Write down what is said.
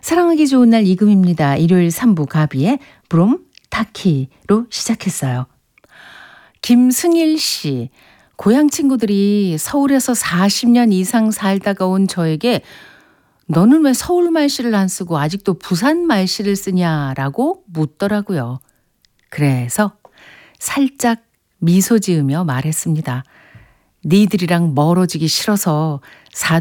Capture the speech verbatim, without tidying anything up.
사랑하기 좋은 날 이금입니다. 일요일 삼 부 가비의 브롬 타키로 시작했어요. 김승일 씨, 고향 친구들이 서울에서 사십 년 이상 살다가 온 저에게 너는 왜 서울 말씨를 안 쓰고 아직도 부산 말씨를 쓰냐라고 묻더라고요. 그래서 살짝 미소 지으며 말했습니다. 니들이랑 멀어지기 싫어서